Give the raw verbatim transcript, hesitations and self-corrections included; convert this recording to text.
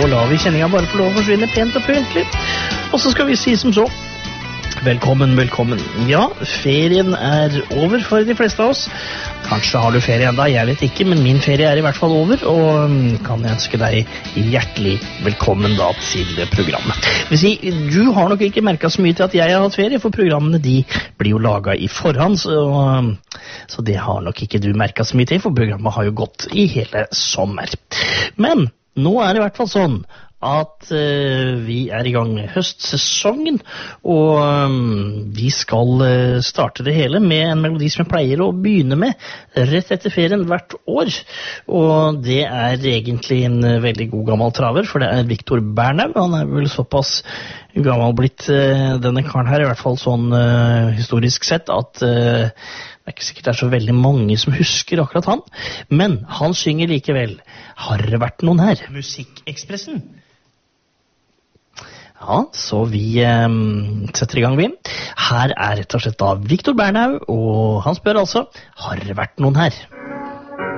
lar vi kjenninga bare få lov å forsvinne pent og pyntelig. Og så skal vi si som så, velkommen, velkommen. Ja, ferien er over for de fleste av oss. Kanskje har du ferie enda, jeg vet ikke, men min ferie er i hvert fall over, og kan jeg ønske deg hjertelig velkommen da til programmet. Vil si, du har nok ikke merket så mye til at jeg har hatt ferie, for programmene de blir jo laget i forhånd, så, så det har nok ikke du merket så mye til, for programmet har jo gått i hele sommer. Men nå er det i hvert fall sånn at uh, vi er i gang med høstsesongen, og um, vi skal uh, starte det hele med en melodi som jeg pleier å begynne med rett etter ferien hvert år, og det er egentlig en uh, veldig god gammel traver, for det er Victor Bernau. Han er vel såpass gammel blitt, uh, denne karen her, i hvert fall sånn uh, historisk sett, at uh, det er ikke sikkert det er så veldig mange som husker akkurat han, men han synger likevel Har det vært noen her? Musikkekspressen. Ja, så vi eh, setter i gang vi. Her er rett og slett da Victor Bernau, og han spør altså, har det vært noen her?